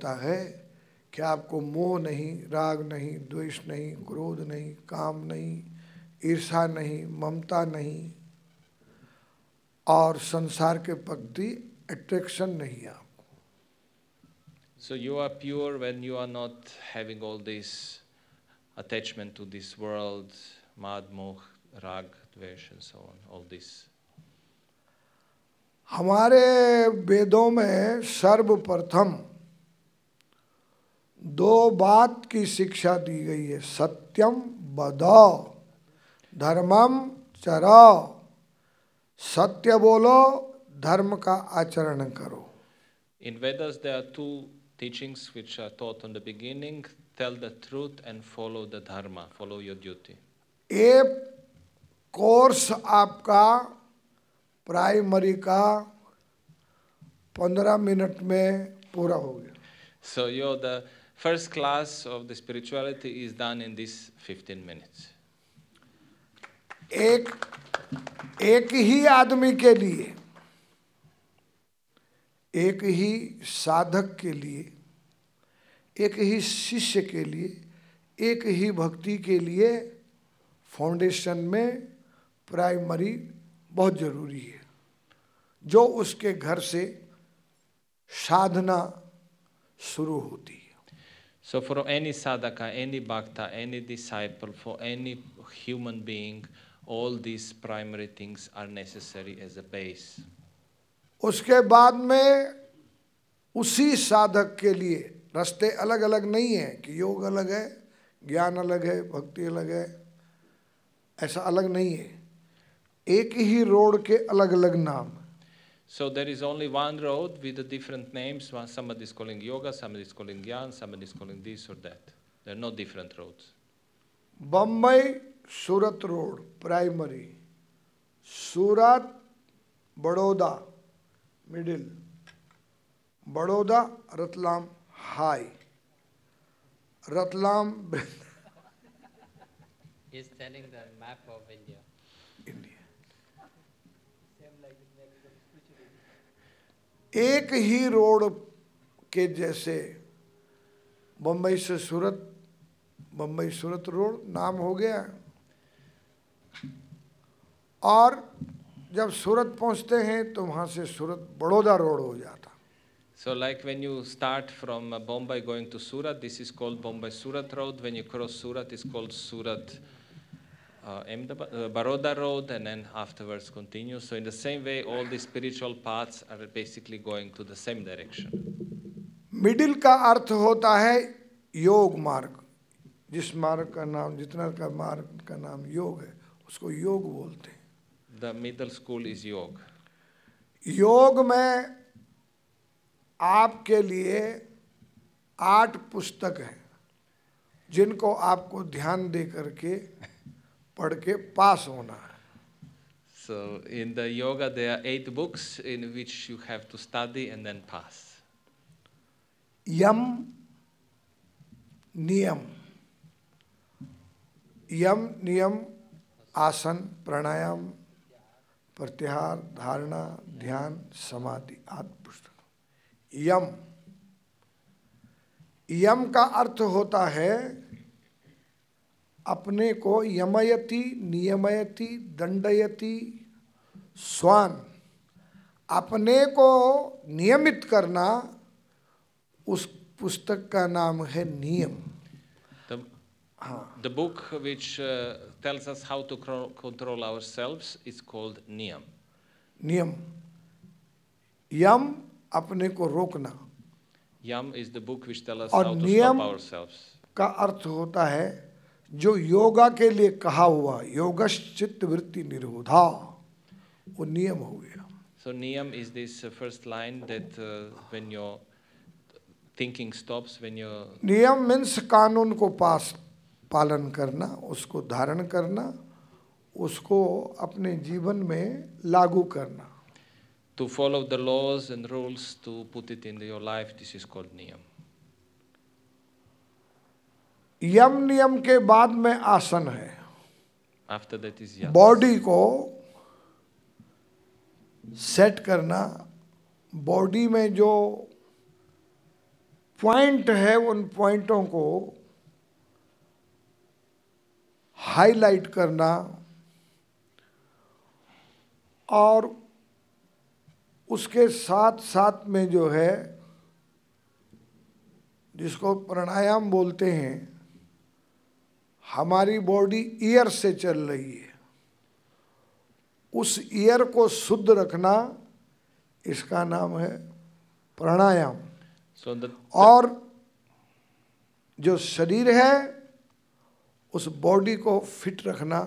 होता है कि आपको मोह नहीं, राग नहीं, द्वेष नहीं, क्रोध नहीं, काम नहीं, ईर्ष्या नहीं, ममता नहीं और संसार के प्रति अट्रैक्शन नहीं है आपको। So you are pure when you are not having all this attachment to this world, mad, moh, rag, dvesh, and so on, all this. हमारे वेदों में सर्वप्रथम दो बात की शिक्षा दी गई है, सत्यम वद, धर्मम चर। सत्य बोलो, धर्म का आचरण करो। In Vedas there are two teachings which are taught on the beginning: tell the truth and follow the dharma, follow your duty. एक कोर्स आपका प्राइमरी का 15 मिनट में पूरा हो गया। So the first class of the spirituality is done in these 15 minutes. एक ही आदमी के लिए, एक ही साधक के लिए, एक ही शिष्य के लिए, एक ही भक्ति के लिए फाउंडेशन में प्राइमरी बहुत जरूरी है, जो उसके घर से साधना शुरू होती है। So for any sadhaka, any bhakta, any disciple, for any human being, all these primary things are necessary as a base. उसके बाद में उसी साधक के लिए रास्ते अलग अलग नहीं है कि योग अलग है, ज्ञान अलग है, भक्ति अलग है, ऐसा अलग नहीं है। एक ही रोड के अलग अलग नाम। So there is only one road with the different names. Somebody is calling yoga, somebody is calling jnana, somebody is calling this or that. There are no different roads. Bombay Surat road primary, Surat Baroda middle, Baroda Ratlam high, Ratlam He's telling the map of India. India. एक ही road के जैसे बम्बई से सूरत, बम्बई सूरत road नाम हो गया। और जब सूरत पहुंचते हैं तो वहां से सूरत बड़ौदा रोड हो जाता। So like when you start from Bombay going to Surat, this is called Bombay-Surat Road. When you cross Surat, it's called Surat Baroda Road, and then afterwards continue. So in the same way, all the spiritual paths are basically going to the same direction. Middle का अर्थ होता है योग मार्ग। जिस मार्ग का नाम, जितना का मार्ग का नाम योग है, उसको योग बोलते हैं। The middle school is yoga. योग में आपके लिए 8 पुस्तक हैं जिनको आपको ध्यान दे करके पढ़ के पास होना है। So in the yoga there are 8 books in which you have to study and then pass. यम नियम, यम नियम आसन, प्राणायाम, प्रत्याहार, धारणा, ध्यान, समाधि, 8 पुस्तक। यम, यम का अर्थ होता है अपने को यमयति, नियमयति, दंडयति, स्वान, अपने को नियमित करना। उस पुस्तक का नाम है नियम। The book which tells us how to control ourselves is called Niyam. नियम, यम अपने को रोकना। Yam is the book which tells us और how to नियम stop ourselves. का अर्थ होता है जो योगा के लिए कहा हुआ, योगश्चित्त वृत्ति निरोधा, वो नियम हो गया। So Niyam is this first line that when your thinking stops, when your नियम मीन्स कानून को पालन करना, उसको धारण करना, उसको अपने जीवन में लागू करना। to follow the laws and rules, to put it in your life, this is called Niyam. यम नियम के बाद में आसन है। After that is Yama. Body को सेट करना, बॉडी में जो पॉइंट है, उन पॉइंटों को हाईलाइट करना और उसके साथ साथ में जो है, जिसको प्राणायाम बोलते हैं, हमारी बॉडी ईयर से चल रही है, उस ईयर को शुद्ध रखना, इसका नाम है प्राणायाम। और जो शरीर है उस बॉडी को फिट रखना,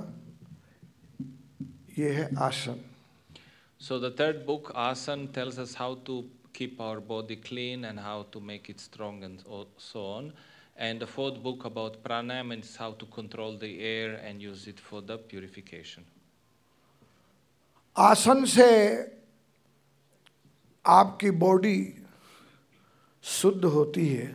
ये है आसन। So the third book, Asana, tells us how to keep our body clean and how to make it strong and so on. And the fourth book about pranayama is how to control the air and use it for the purification. आसन से आपकी body शुद्ध होती है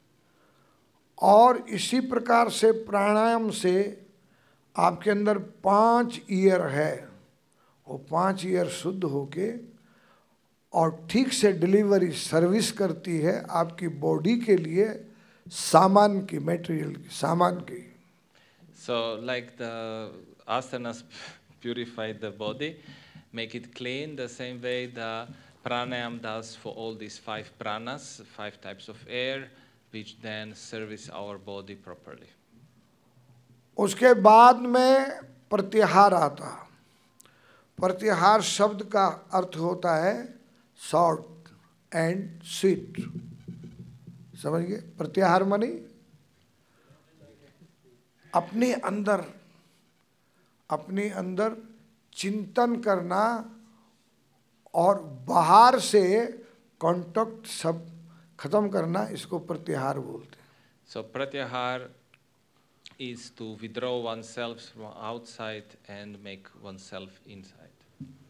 और इसी प्रकार से प्राणायाम से आपके अंदर 5 ईयर है, वो 5 ईयर शुद्ध होके और ठीक से डिलीवरी सर्विस करती है आपकी बॉडी के लिए, सामान की, मटेरियल की, सामान की। So like the asanas purify the body, make it clean, the same way the pranayam does for all these 5 pranas, 5 types of air, which then service our body properly. उसके बाद में प्रत्याहार आता। प्रत्याहार शब्द का अर्थ होता है शॉर्ट एंड स्वीट, समझ गए? प्रत्याहार मानी अपने अंदर चिंतन करना और बाहर से कांटेक्ट सब खत्म करना, इसको प्रत्याहार बोलते हैं। So pratyahar is to withdraw oneself from outside and make oneself inside.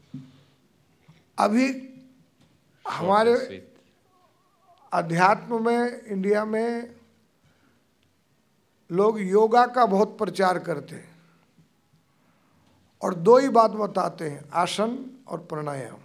अभी Short हमारे and sweet. अध्यात्म में, इंडिया में लोग योगा का बहुत प्रचार करते हैं और 2 ही बात बताते हैं, आसन और प्राणायाम।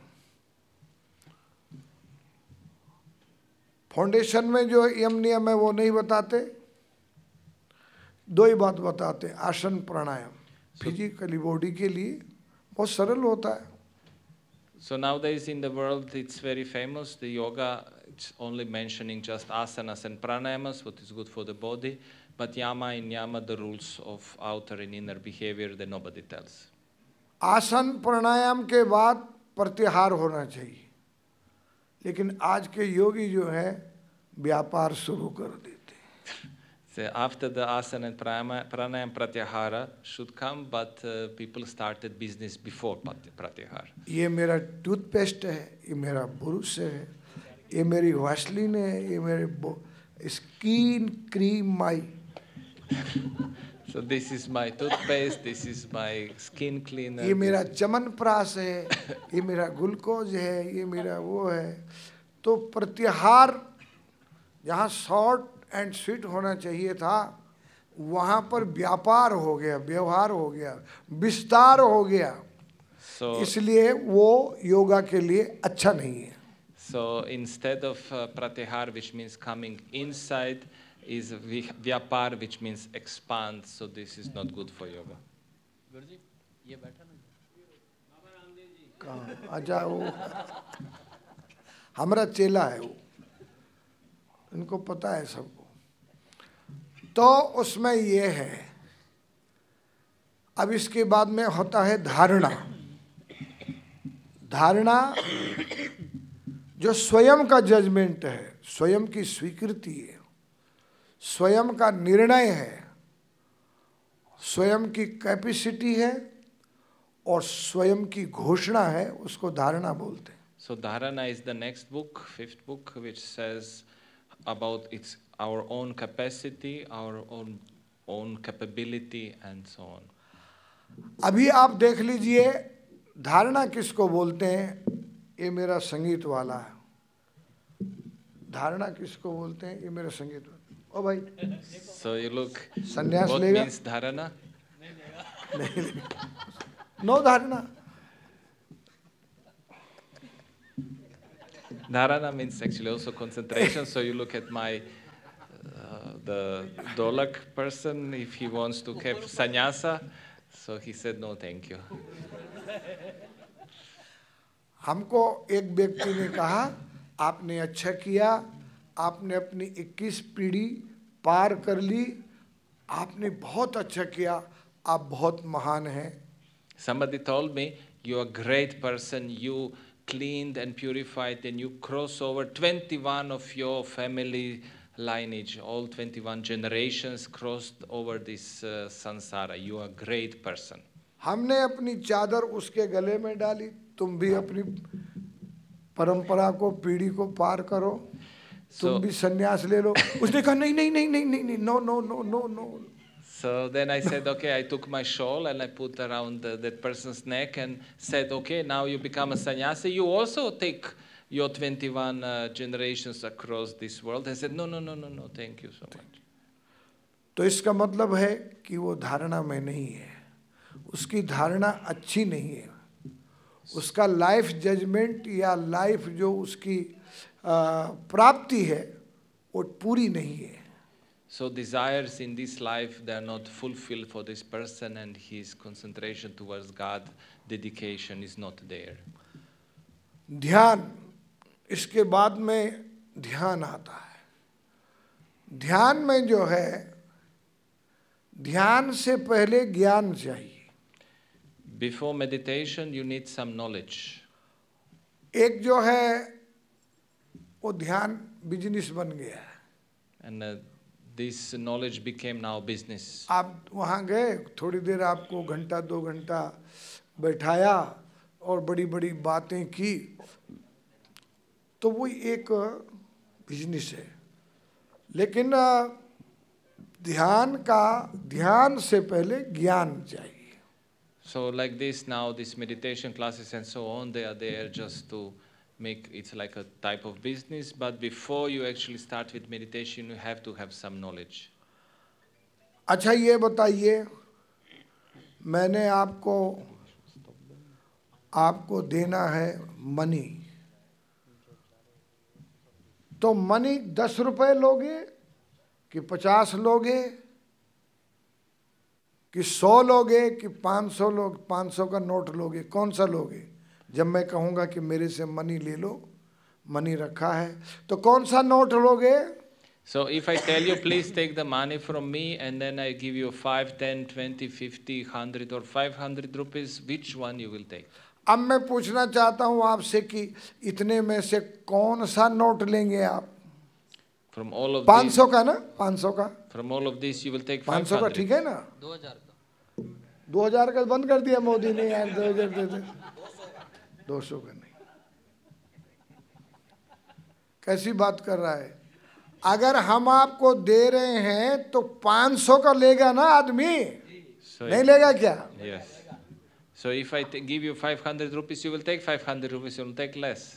फाउंडेशन में जो यम नियम है वो नहीं बताते, 2 ही बात बताते हैं, आसन प्राणायाम। फिजिकली बॉडी के लिए बहुत सरल होता है। So nowadays in the world it's very famous, the yoga, it's only mentioning just asanas and pranayamas, what is good for the body, but yama and niyama, the rules of outer and inner behavior, that nobody tells. आसन प्राणायाम के बाद प्रत्याहार होना चाहिए, लेकिन आज के योगी जो है व्यापार शुरू कर देते हैं। So after the asana and pranayam pratyahara should come, but people started business before pratyahara. ये मेरा टूथपेस्ट है, ये मेरा ब्रश है, ये मेरी वैसलीन है, ये मेरे skin cream my. So this is my toothpaste, this is my skin cleaner. ये मेरा च्यवनप्राश है, ये मेरा ग्लूकोज है, ये मेरा वो है। तो प्रत्याहार जहाँ शॉर्ट एंड स्वीट होना चाहिए था, वहाँ पर व्यापार हो गया, व्यवहार हो गया, विस्तार हो गया। So इसलिए वो योगा के लिए अच्छा नहीं है। So instead of pratyahar, which means coming inside, is vyapar, which means expand. So this is not good for yoga. गुरुजी ये बैठा ना। कहाँ? अच्छा, वो हमारा चेला है, वो इनको पता है सबको। तो उसमें ये है, अब इसके बाद में होता है धारणा। धारणा जो स्वयं का जजमेंट है, स्वयं की स्वीकृति है, स्वयं का निर्णय है, स्वयं की कैपेसिटी है और स्वयं की घोषणा है, उसको धारणा बोलते हैं। So Dharana is the next book, 5th book, which says about our own capacity, our own capability, and so on. अभी आप देख लीजिए, धारणा किसको बोलते हैं? ये मेरा संगीत वाला है। धारणा किसको बोलते हैं? ये मेरा संगीत वाला। ओ भाई, So you look, संन्यास what लेगा? means Dharana? नहीं, नो धारणा। Dharana means actually also concentration. So you look at my the Dolak person, if he wants to have sannyasa, so he said no, thank you. हमको एक व्यक्ति ने कहा आपने अच्छा किया, आपने अपनी 21 पीढ़ी पार कर ली, आपने बहुत अच्छा किया, आप बहुत महान हैं. Somebody told me, you're a great person, you cleaned and purified and you cross over 21 of your family lineage, all 21 generations crossed over this sansara. You are a great person. हमने अपनी चादर उसके गले में डाली, तुम भी अपनी परंपरा को, पीढ़ी को पार करो, तुम भी संन्यास ले लो. उसने कहा नहीं नहीं नहीं नहीं नहीं नहीं, no no no no no. So then I said, okay, I took my shawl and I put around that person's neck and said, okay, now you become a sannyasi, you also take your 21 generations across this world. I said, no, no, no, no, no, thank you so much. तो इसका मतलब है कि वो धारणा में नहीं है, उसकी धारणा अच्छी नहीं है, उसका लाइफ जजमेंट या लाइफ जो उसकी प्राप्ति है वो पूरी नहीं है. So desires in this life, they are not fulfilled for this person and his concentration towards God, dedication is not there. ध्यान, इसके बाद में ध्यान आता है. ध्यान में जो है, ध्यान से पहले ज्ञान चाहिए. Before meditation, you need some knowledge. एक जो है वो ध्यान बिजनेस बन गया है. And this knowledge became now business. आप वहाँ गए, थोड़ी देर आपको घंटा 2 घंटा बैठाया और बड़ी बड़ी बातें की, तो वो एक बिजनेस है. लेकिन ध्यान से पहले ज्ञान चाहिए. So like this now, these meditation classes and so on, they are there just to make it like a type of business, but before you actually start with meditation, you have to have some knowledge. अच्छा ये बताइए, मैंने आपको देना है money, तो money 10 रुपए लोगे कि 50 लोगे कि 100 लोगे कि 500 का नोट लोगे, कौन सा लोगे? जब मैं कहूँगा कि मेरे से मनी ले लो, मनी रखा है, तो कौन सा नोट लोगे? So if I tell you, please take the money from me, and then I give you 5, 10, 20, 50, 100 or 500 rupees, which one you will take? अब मैं पूछना चाहता हूँ आपसे कि इतने में से कौन सा नोट लेंगे आप? From all of 500 का ना, 500 का. From all of this, you will take 500 का 500. ठीक है ना? 2000 का 2000 का बंद कर दिया मोदी ने यार. 2000 दे दे, 200 का नहीं. कैसी बात कर रहा है? अगर हम आपको दे रहे हैं तो 500 का लेगा ना आदमी, नहीं लेगा क्या? Yes. So if I give you 500 rupees, you will take 500 rupees, you will take less.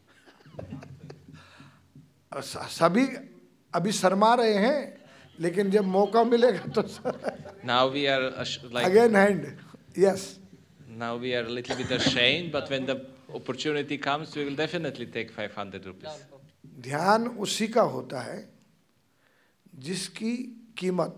सभी अभी शर्मा रहे हैं, लेकिन जब मौका मिलेगा तो Now we are like again hand. Yes. now we are a little bit ashamed, but when the opportunity comes, we will definitely take 500 rupees. ध्यान उसी का होता है जिसकी कीमत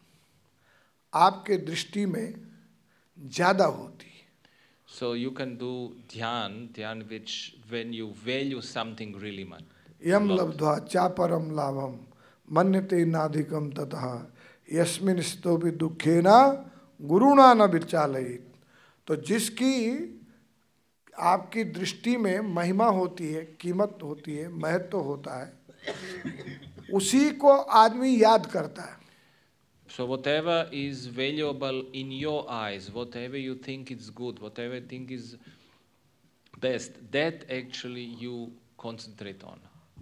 आपके दृष्टि में ज्यादा होती है. So you can do dhyan which when you value something really much. यम लब्ध्वा चा परम लाभम मन्यते नाधिकम ततः यस्मिन् स्तोपि दुखेना गुरुणा न विचालयित. तो जिसकी आपकी दृष्टि में महिमा होती है, कीमत होती है, महत्व होता है, उसी को आदमी याद करता है. So whatever is valuable in your eyes, whatever you think is good, whatever you think is best, that actually you concentrate on.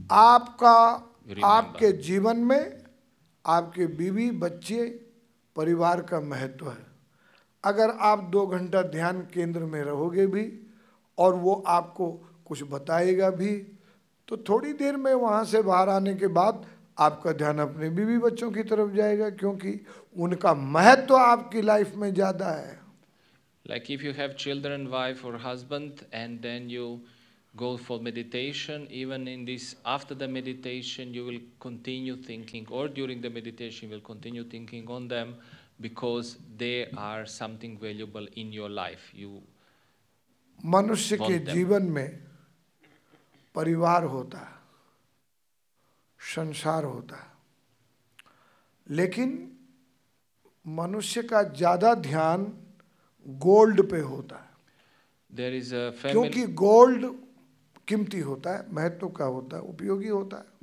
आपके जीवन में आपके बीवी बच्चे परिवार का महत्व है. अगर आप 2 घंटा ध्यान केंद्र में रहोगे भी और वो आपको कुछ बताएगा भी, तो थोड़ी देर में वहाँ से बाहर आने के बाद आपका ध्यान अपने बीवी बच्चों की तरफ जाएगा, क्योंकि उनका महत्व आपकी लाइफ में ज़्यादा है. Like if you have children, wife or husband, and then you go for meditation, even in this, after the meditation, you will continue thinking, or during the meditation, you will continue thinking on them because they are something valuable in your life. You मनुष्य के want them. जीवन में परिवार होता है, संसार होता है, लेकिन मनुष्य का ज्यादा ध्यान गोल्ड पे होता है, There is a family. क्योंकि गोल्ड कीमती होता है, महत्व का होता है, उपयोगी होता है.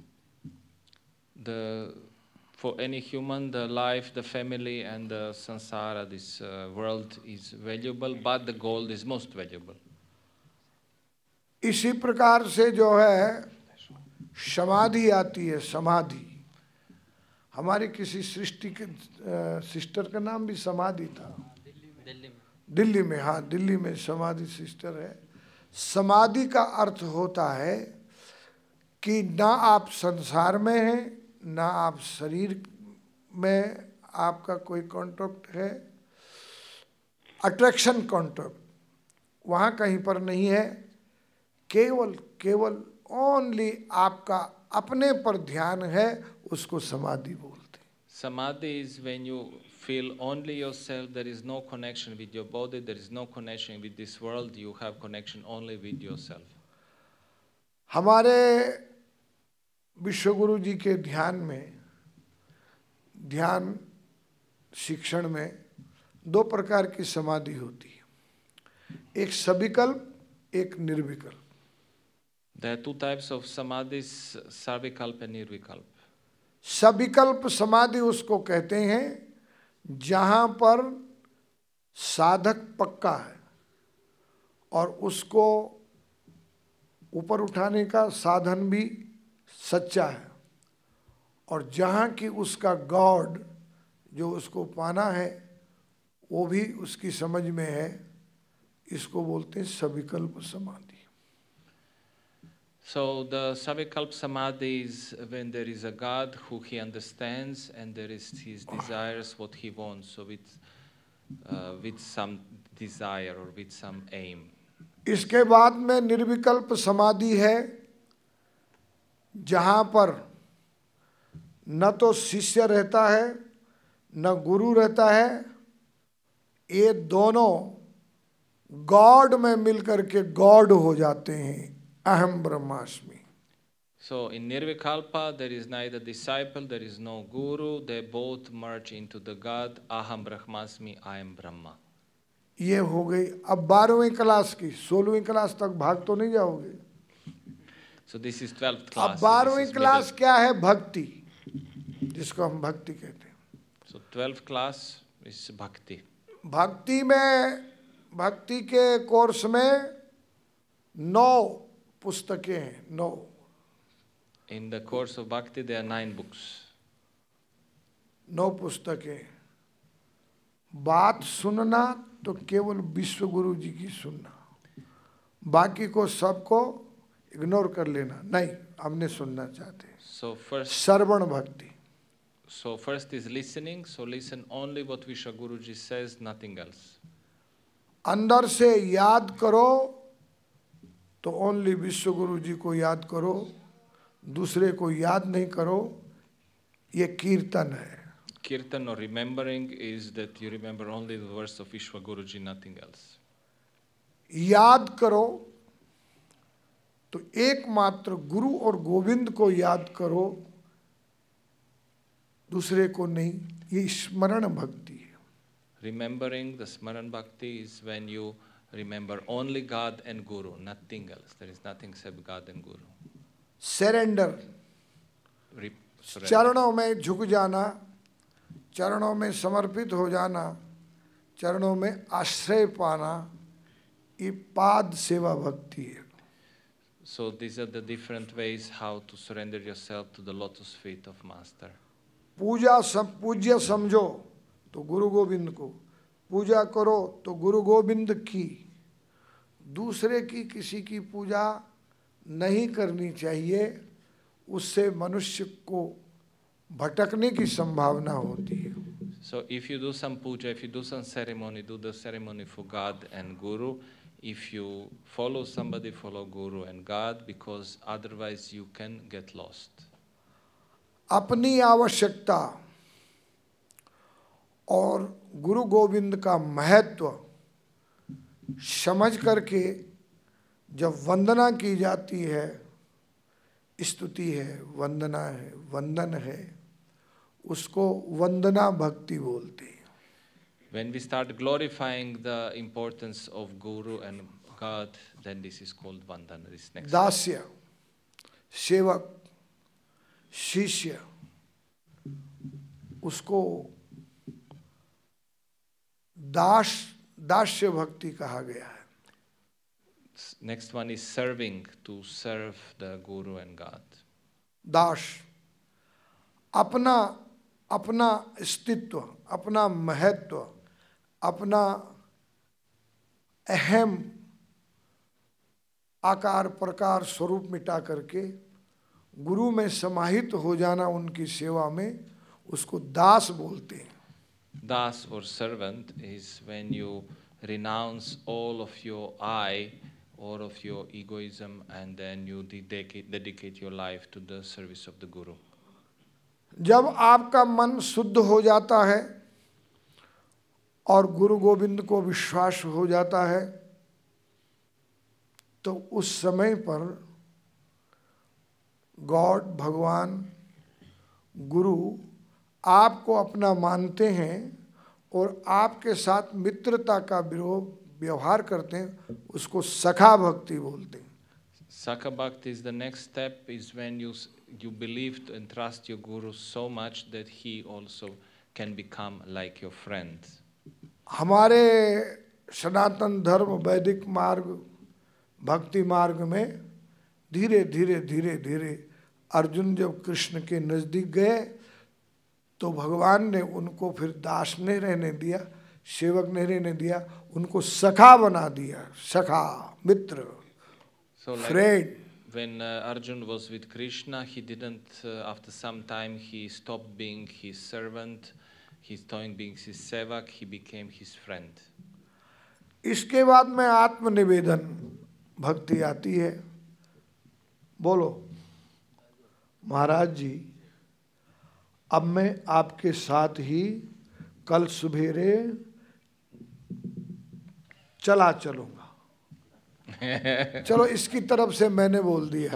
For any human, the life, the family, and the samsara, this world is valuable, but the gold is most valuable. इसी प्रकार से जो है समाधि आती है. समाधि हमारी किसी सृष्टि के सिस्टर का नाम भी समाधि था, दिल्ली में. हाँ, दिल्ली में समाधि सिस्टर है. समाधि का अर्थ होता है कि ना आप संसार में हैं, ना आप शरीर में आपका कोई कॉन्ट्रैक्ट है, अट्रैक्शन कॉन्ट्रैक्ट वहाँ कहीं पर नहीं है. केवल ओनली आपका अपने पर ध्यान है, उसको समाधि बोलते हैं. Samadhi is when you feel only yourself, there is no connection with your body, there is no connection with this world, you have connection only with yourself. हमारे विश्वगुरु जी के ध्यान शिक्षण में दो प्रकार की समाधि होती है, एक सविकल्प, एक निर्विकल्प. There are two types of samadhis, sarvikalpa and nirvikalpa. सविकल्प समाधि उसको कहते हैं जहां पर साधक पक्का है और उसको ऊपर उठाने का साधन भी सच्चा है, और जहाँ की उसका गॉड जो उसको पाना है वो भी उसकी समझ में है, इसको बोलते हैं सविकल्प समाधि. So the Savikalpa Samadhi is when there is a God who he understands and there is his desires, what he wants, so with some desire or with some aim. इसके बाद में निर्विकल्प समाधि है जहाँ पर न तो शिष्य रहता है न गुरु रहता है, ये दोनों गॉड में मिलकर के गॉड हो जाते हैं. अहम ब्रह्मास्मि. So in Nirvikalpa there is neither disciple, there is no guru, they both merge into the God, Aham Brahmasmi, I am Brahma. ये हो गई. अब 12वीं क्लास की, 16वीं क्लास तक भाग तो नहीं जाओगे. So this is 12th अब class. 12वीं क्लास क्या है? भक्ति, जिसको हम भक्ति कहते हैं. So 12th class is Bhakti. भक्ति में, भक्ति के कोर्स में 9 पुस्तकें हैं. 9. In the course of Bhakti there are 9 books. 9 पुस्तकें. बात सुनना तो केवल विश्व गुरु जी की सुनना, बाकी को सबको इग्नोर कर लेना. नहीं, हमने सुनना चाहते हैं. So श्रवण भक्ति. So first is listening, so listen only what Vishwa Guruji says, nothing else. अंदर से याद करो तो ओनली विश्व गुरु जी को याद करो, दूसरे को याद नहीं करो. ये कीर्तन है. Kirtan or remembering is that you remember only the verse of Vishwa Guruji, nothing else. याद करो तो एकमात्र गुरु और गोविंद को याद करो, दूसरे को नहीं. ये स्मरण भक्ति है. Remembering, the Smaran Bhakti is when you remember only God and Guru, nothing else. There is nothing except God and Guru. Surrender, Surrender. चरणों में झुक जाना, चरणों में समर्पित हो जाना, चरणों में आश्रय पाना, ये पाद सेवा भक्ति है. So these are the different ways how to surrender yourself to the lotus feet of Master. पूज्य समझो तो गुरु गोविंद को, पूजा करो तो गुरु गोविंद की. दूसरे की किसी की पूजा नहीं करनी चाहिए, उससे मनुष्य को भटकने की संभावना होती है. So if you do some puja, if you do some ceremony, do the ceremony for God and Guru. if you follow somebody, follow Guru and God, because otherwise you can get lost. अपनी आवश्यकता और गुरु गोविंद का महत्व समझ करके जब वंदना की जाती है, स्तुति है, वंदना है, वंदन है, उसको वंदना भक्ति बोलते हैं. When we start glorifying the importance of Guru and God, then this is called Vandana. This next. दास्य, सेवक, शिष्य, उसको दास्य भक्ति कहा गया है. Next one is serving, to serve the Guru and God. दास, अपना अपना अस्तित्व, अपना महत्व, अपना अहम आकार प्रकार स्वरूप मिटा करके गुरु में समाहित हो जाना उनकी सेवा में, उसको दास बोलते हैं. Das or servant is when you renounce all of your I, all of your egoism, and then you dedicate your life to the service of the Guru. जब आपका मन शुद्ध हो जाता है और गुरु गोविंद को विश्वास हो जाता है, तो उस समय पर गॉड, भगवान, गुरु आपको अपना मानते हैं और आपके साथ मित्रता का व्यवहार करते हैं, उसको सखा भक्ति बोलते हैं. Sakha Bhakti is the next step, is when you believe and trust your Guru so much that he also can become like your friend. हमारे सनातन धर्म वैदिक मार्ग, भक्ति मार्ग में धीरे धीरे धीरे धीरे अर्जुन जब कृष्ण के नज़दीक गए तो भगवान ने उनको फिर दास नहीं रहने दिया, सेवक नहीं रहने दिया, उनको सखा बना दिया. सखा, मित्र, So like friend. when Arjun was with Krishna, he didn't, after some time, he stopped being his servant, he stopped being his sevak, he became his friend. इसके बाद में आत्मनिवेदन भक्ति आती है. बोलो महाराज जी, अब मैं आपके साथ ही कल सुबेरे चलूंगा. चलो, इसकी तरफ से मैंने बोल दिया.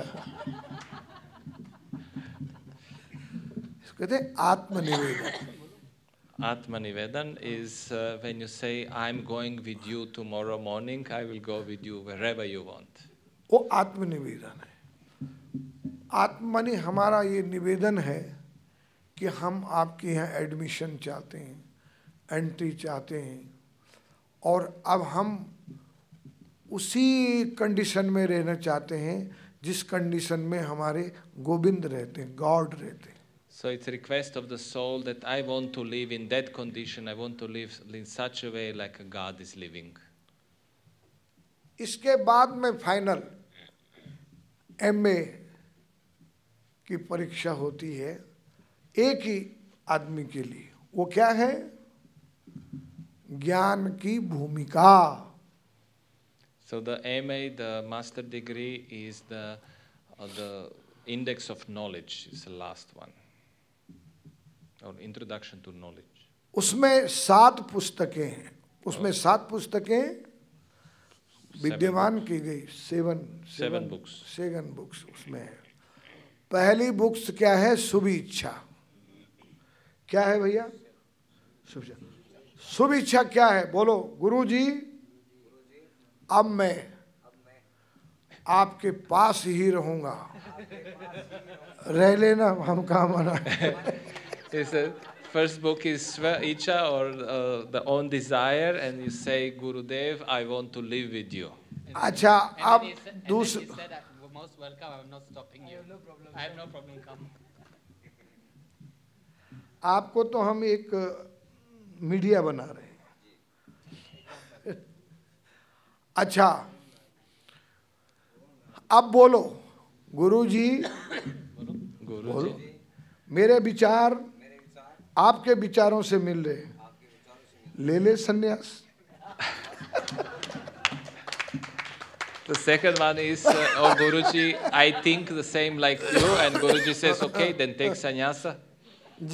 इसको कहते हैं आत्मनिवेदन. Atmanivedan is when you say, I'm going with you tomorrow morning, I will go with you wherever you want. वो आत्मनिवेदन है. आत्मनि हमारा ये निवेदन है कि हम आपके यहाँ एडमिशन चाहते हैं, एंट्री चाहते हैं, और अब हम उसी कंडीशन में रहना चाहते हैं जिस कंडीशन में हमारे गोविंद रहते हैं, गॉड रहते हैं. So it's a request of the soul that I want to live in that condition, I want to live in such a way like a God is living. इसके बाद में फाइनल एमए की परीक्षा होती है एक ही आदमी के लिए. वो क्या है? ज्ञान की भूमिका. So the MA, the master degree, is the index of knowledge, is the last one, or introduction to knowledge. उसमें 7 पुस्तकें हैं. उसमें 7 पुस्तकें विद्यमान की गई. 7 books. 7 बुक्स उसमें है. पहली बुक्स क्या है? शुभ इच्छा. क्या है भैया? शुभ इच्छा क्या है? बोलो. गुरुजी, अब मैं आपके पास ही रहूंगा. रह लेना, हम कहाँ मना. First book is Sva Icha, or the own desire, and you say, Gurudev, I want to live with you. अच्छा, अब दूसरा. Most welcome. I'm not stopping you. I have no problem. Come. आपको तो हम एक मीडिया बना रहे हैं. अच्छा, अब बोलो. गुरुजी, बोलो. मेरे विचार आपके विचारों से मिल रहे. ले ले सन्यास. The second one is, oh Guruji, I think the same like you, and Guruji says, okay, then take sannyasa.